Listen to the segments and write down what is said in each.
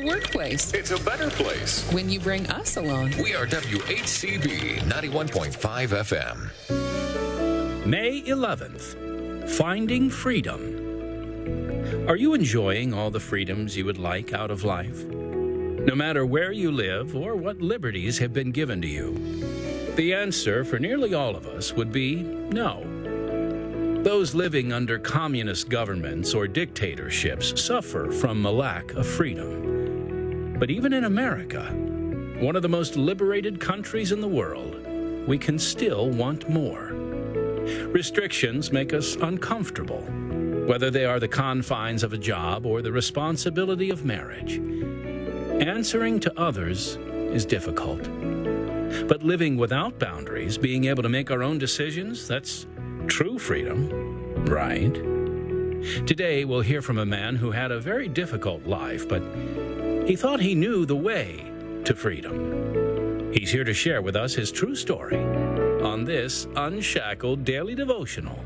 workplace. It's a better place When you bring us along. We are WHCB 91.5 FM. May 11th, Finding Freedom. Are you enjoying all the freedoms you would like out of life? No matter where you live or what liberties have been given to you, the answer for nearly all of us would be no. Those living under communist governments or dictatorships suffer from a lack of freedom. But even in America, one of the most liberated countries in the world, we can still want more. Restrictions make us uncomfortable, whether they are the confines of a job or the responsibility of marriage. Answering to others is difficult. But living without boundaries, being able to make our own decisions, that's true freedom, right? Today, we'll hear from a man who had a very difficult life, but he thought he knew the way to freedom. He's here to share with us his true story on this Unshackled Daily Devotional.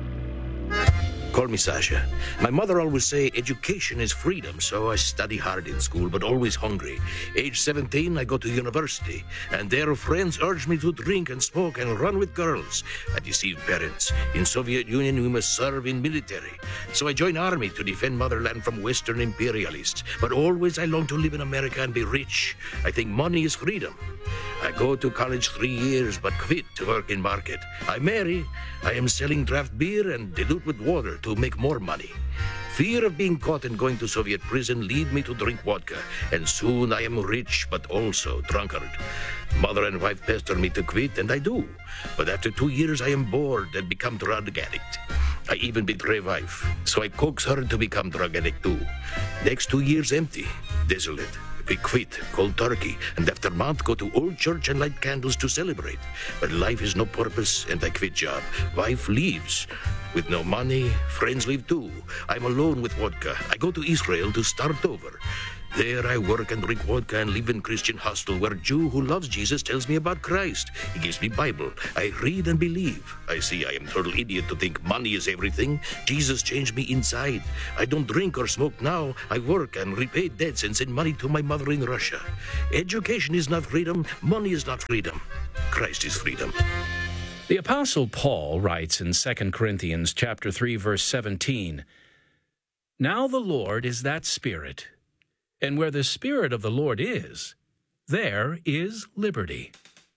Call me Sasha. My mother always say education is freedom, so I study hard in school, but always hungry. Age 17, I go to university, and there friends urge me to drink and smoke and run with girls. I deceive parents. In Soviet Union, we must serve in military. So I join army to defend motherland from Western imperialists. But always I long to live in America and be rich. I think money is freedom. I go to college 3 years, but quit to work in market. I marry. I am selling draft beer and dilute with water to make more money. Fear of being caught and going to Soviet prison lead me to drink vodka, and soon I am rich but also drunkard. Mother and wife pester me to quit, and I do. But after 2 years, I am bored and become drug addict. I even betray wife, so I coax her to become drug addict too. Next 2 years empty, desolate. We quit, cold turkey, and after a month go to old church and light candles to celebrate. But life is no purpose, and I quit job. Wife leaves. With no money, friends leave too. I'm alone with vodka. I go to Israel to start over. There I work and drink vodka and live in Christian hostel where a Jew who loves Jesus tells me about Christ. He gives me Bible. I read and believe. I see I am total idiot to think money is everything. Jesus changed me inside. I don't drink or smoke now. I work and repay debts and send money to my mother in Russia. Education is not freedom. Money is not freedom. Christ is freedom. The Apostle Paul writes in 2 Corinthians chapter 3, verse 17, "Now the Lord is that Spirit, and where the Spirit of the Lord is, there is liberty."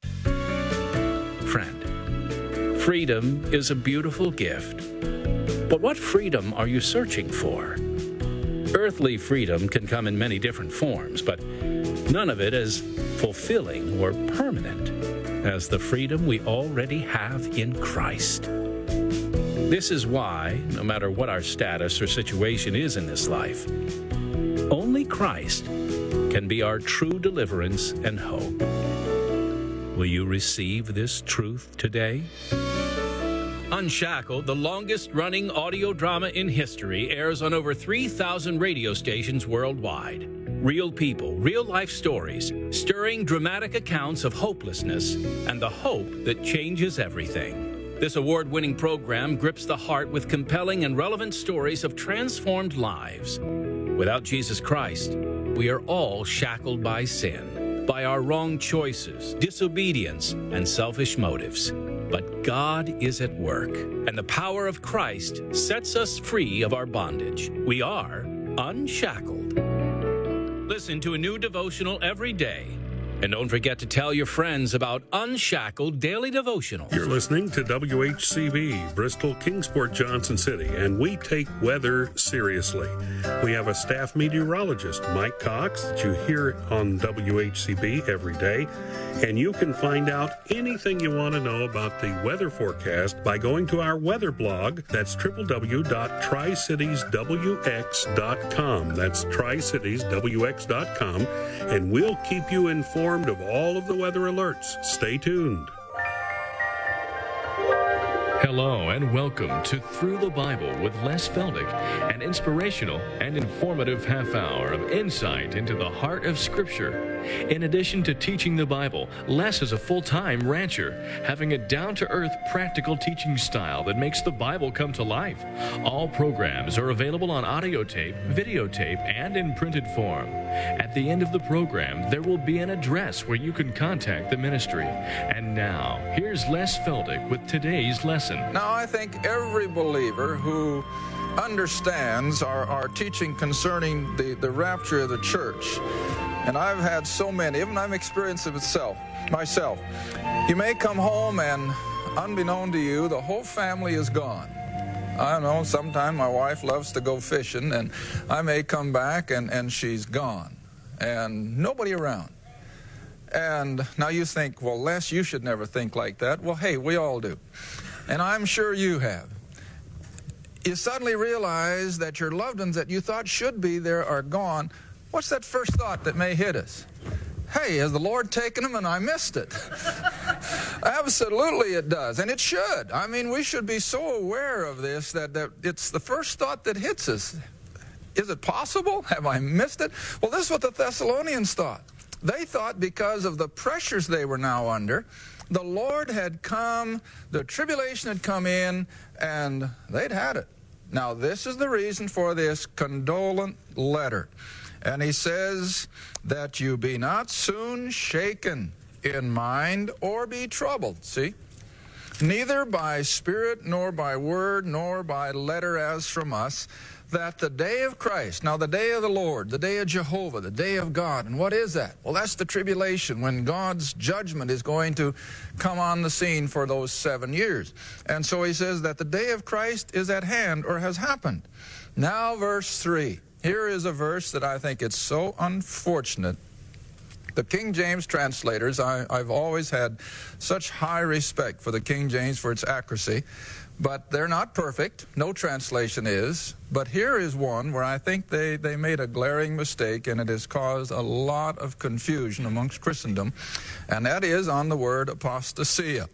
Friend, freedom is a beautiful gift. But what freedom are you searching for? Earthly freedom can come in many different forms, but none of it is fulfilling or permanent as the freedom we already have in Christ. This is why, no matter what our status or situation is in this life, only Christ can be our true deliverance and hope. Will you receive this truth today? Unshackled, the longest-running audio drama in history, airs on over 3,000 radio stations worldwide. Real people, real-life stories, stirring dramatic accounts of hopelessness and the hope that changes everything. This award-winning program grips the heart with compelling and relevant stories of transformed lives. Without Jesus Christ, we are all shackled by sin, by our wrong choices, disobedience, and selfish motives. But God is at work, and the power of Christ sets us free of our bondage. We are unshackled. Listen to a new devotional every day. And don't forget to tell your friends about Unshackled Daily Devotionals. You're listening to WHCB, Bristol, Kingsport, Johnson City, and we take weather seriously. We have a staff meteorologist, Mike Cox, that you hear on WHCB every day, and you can find out anything you want to know about the weather forecast by going to our weather blog. That's www.tricitieswx.com. That's tricitieswx.com, and we'll keep you informed of all of the weather alerts. Stay tuned. Hello and welcome to Through the Bible with Les Feldick, an inspirational and informative half hour of insight into the heart of Scripture. In addition to teaching the Bible, Les is a full-time rancher, having a down-to-earth, practical teaching style that makes the Bible come to life. All programs are available on audio tape, videotape, and in printed form. At the end of the program, there will be an address where you can contact the ministry. And now, here's Les Feldick with today's lesson. Now, I think every believer who understands our teaching concerning the rapture of the church, and I've had so many, even I've experienced it myself. You may come home and, unbeknown to you, the whole family is gone. I don't know, sometime my wife loves to go fishing, and I may come back and she's gone, and nobody around. And now you think, well, Les, you should never think like that. Well, hey, we all do. And I'm sure you have. You suddenly realize that your loved ones that you thought should be there are gone. What's that first thought that may hit us? Hey, has the Lord taken them and I missed it? Absolutely it does, and it should. I mean, we should be so aware of this that it's the first thought that hits us. Is it possible? Have I missed it? Well, this is what the Thessalonians thought. They thought because of the pressures they were now under, the Lord had come, the tribulation had come in, and they'd had it. Now, this is the reason for this condolent letter. And he says that you be not soon shaken in mind or be troubled, see? Neither by spirit, nor by word, nor by letter as from us, that the day of Christ, now the day of the Lord, the day of Jehovah, the day of God, and what is that? Well, that's the tribulation, when God's judgment is going to come on the scene for those 7 years. And so he says that the day of Christ is at hand, or has happened. Now, verse 3. Here is a verse that I think it's so unfortunate. The King James translators, I've always had such high respect for the King James for its accuracy, but they're not perfect. No translation is. But here is one where I think they made a glaring mistake, and it has caused a lot of confusion amongst Christendom, and that is on the word apostasia.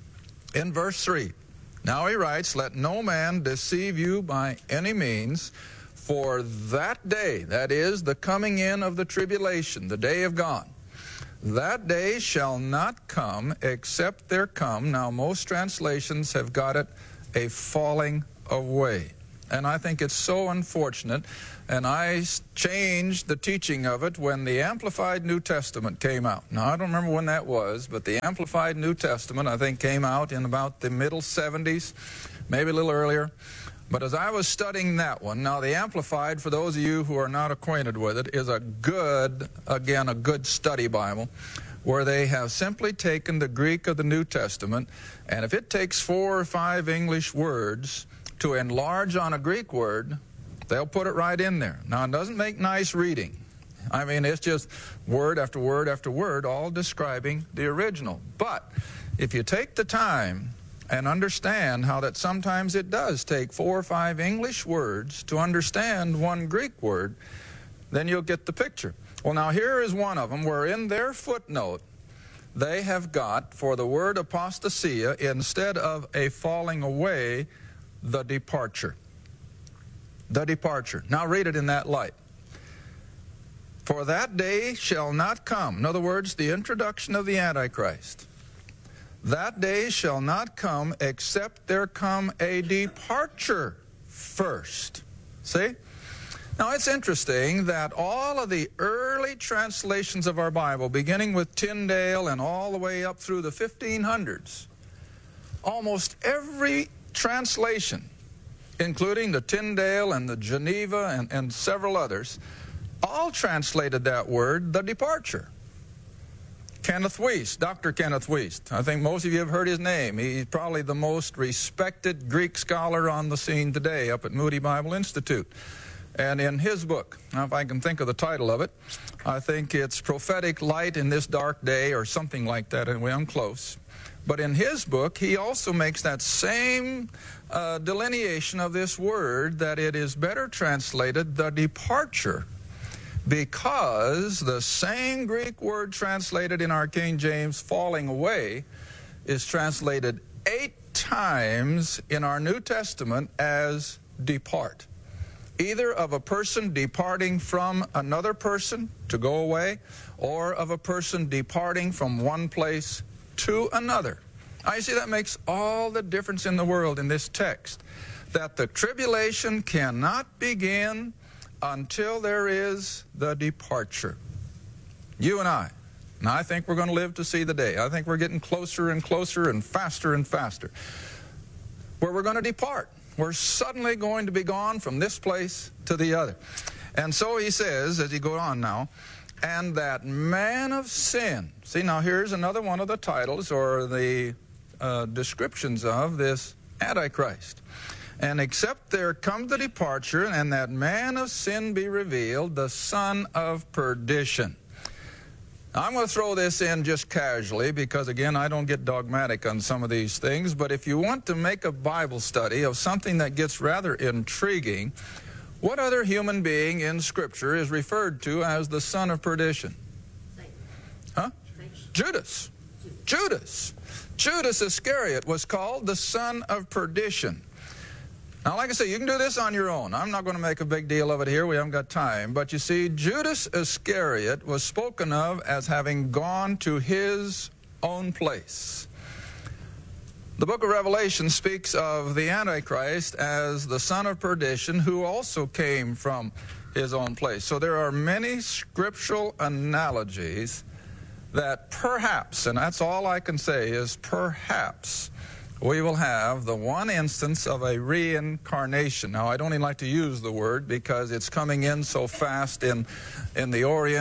In verse 3, now he writes, let no man deceive you by any means, for that day, that is, the coming in of the tribulation, the day of God, that day shall not come except there come, now most translations have got it, a falling away. And I think it's so unfortunate, and I changed the teaching of it when the Amplified New Testament came out. Now, I don't remember when that was, but the Amplified New Testament, I think, came out in about the middle 70s, maybe a little earlier. But as I was studying that one, now the Amplified, for those of you who are not acquainted with it, is a good study Bible, where they have simply taken the Greek of the New Testament, and if it takes 4 or 5 English words to enlarge on a Greek word, they'll put it right in there. Now, it doesn't make nice reading. I mean, it's just word after word after word, all describing the original. But if you take the time and understand how that sometimes it does take 4 or 5 English words to understand one Greek word, then you'll get the picture. Well, now here is one of them where in their footnote they have got for the word apostasia, instead of a falling away, the departure. The departure. Now read it in that light. For that day shall not come. In other words, the introduction of the Antichrist. That day shall not come except there come a departure first. See? Now, it's interesting that all of the early translations of our Bible, beginning with Tyndale and all the way up through the 1500s, almost every translation, including the Tyndale and the Geneva and several others, all translated that word, the departure. Kenneth Wuest, Dr. Kenneth Wuest, I think most of you have heard his name. He's probably the most respected Greek scholar on the scene today up at Moody Bible Institute. And in his book, now if I can think of the title of it, I think it's Prophetic Light in This Dark Day or something like that, anyway, I'm close. But in his book, he also makes that same delineation of this word, that it is better translated the departure, because the same Greek word translated in our King James, falling away, is translated 8 times in our New Testament as depart. either of a person departing from another person to go away, or of a person departing from one place to another. Now, you see, that makes all the difference in the world in this text, that the tribulation cannot begin until there is the departure. You and I. Now, I think we're going to live to see the day. I think we're getting closer and closer and faster, where we're going to depart. We're suddenly going to be gone from this place to the other. And so he says, as he goes on now, and that man of sin. See, now here's another one of the titles or the descriptions of this Antichrist. And except there come the departure, and that man of sin be revealed, the son of perdition. Now, I'm going to throw this in just casually because, again, I don't get dogmatic on some of these things. But if you want to make a Bible study of something that gets rather intriguing, what other human being in Scripture is referred to as the son of perdition? Huh? Judas. Judas Iscariot was called the son of perdition. Now, like I say, you can do this on your own. I'm not going to make a big deal of it here. We haven't got time. But you see, Judas Iscariot was spoken of as having gone to his own place. The book of Revelation speaks of the Antichrist as the son of perdition, who also came from his own place. So there are many scriptural analogies that perhaps, and that's all I can say is perhaps, we will have the one instance of a reincarnation. Now, I don't even like to use the word because it's coming in so fast in the Orient.